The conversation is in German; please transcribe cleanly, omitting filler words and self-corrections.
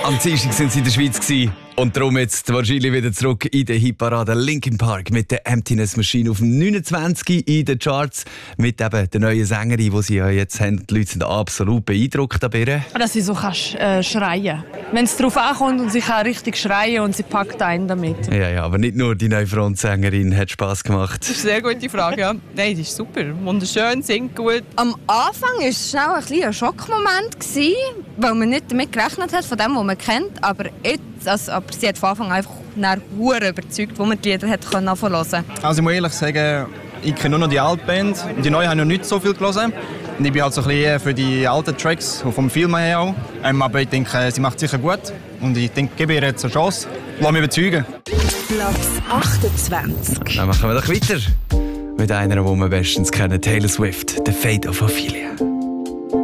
Am Dienstag sind sie in der Schweiz gewesen. Und darum jetzt wahrscheinlich wieder zurück in der Hitparade. Linkin Park mit der Emptiness Machine auf dem 29 in den Charts. Mit eben der neuen Sängerin, die sie ja jetzt haben. Die Leute sind absolut beeindruckt dabei. Dass sie so schreien. Wenn es darauf ankommt und sie kann richtig schreien und sie packt einen damit. Ja, aber nicht nur die neue Frontsängerin hat Spass gemacht. Das ist eine sehr gute Frage, ja. Nein, das ist super. Wunderschön, singt gut. Am Anfang war es schnell ein Schockmoment, weil man nicht damit gerechnet hat, von dem, was man kennt. Aber jetzt, aber sie hat von Anfang an einfach sehr überzeugt, wo man die Lieder anfangen konnte. Also ich muss ehrlich sagen, ich kenne nur noch die alte Band. Die neue habe ich noch nicht so viel gelesen. Und ich bin halt so ein bisschen für die alten Tracks, vom Film her auch. Aber ich denke, sie macht sicher gut. Und ich denke, gebe ihr jetzt eine Chance. Lass mich überzeugen. Platz 28. Dann machen wir doch weiter mit einer, die wir bestens kennen, Taylor Swift, «The Fate of Ophelia».